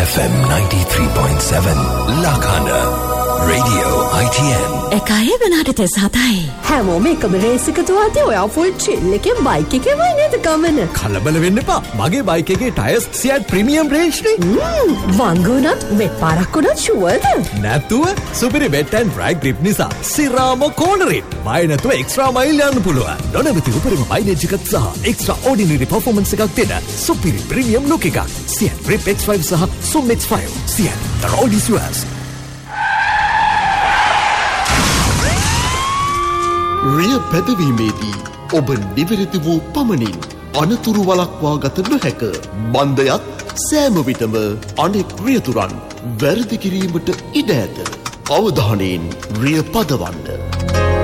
FM 93.7 Lakana Radio ITN එකයි වෙනාට 37යි හැමෝම එකම රේස් එකට වාතේ ඔයා ෆුල් චිල් එකේ බයික් එකේ වයි නේද ගමන කලබල වෙන්න එපා මගේ බයික් එකේ ටයර්ස් සියට් ප්‍රීමියම් රේන්ජ් නේ වංගුණත් වෙත් පාරක් උනත් ෂුවර්ද නැතුව සුපිරි වෙට් ඇන්ඩ් ඩ්‍රයි ග්‍රිප් නිසා සිරාම කෝනරේ බය නැතුව එක්ස්ට්‍රා මයිල් යන්න පුළුවන් නොනවති උපරිම මයිලේජ් එකක් සහ එක්ස්ට්‍රා ඕඩිනරි පර්ෆෝමන්ස් එකක් දෙන සුපිරි ප්‍රීමියම් ලුක් එකක් සියට් ග්‍රිප් X5 සහ සුම් X5 සියට් the road is yours රිය පැදවීමේදී ඔබ නිවැරදි වූ පමණින් අනතුරු වළක්වා ගත නොහැක. මන්දයත් සෑම විටම අනෙක් රියතුරන් වැරදි කිරීමට ඉඩ ඇත. අවධානයෙන් රිය පදවන්න.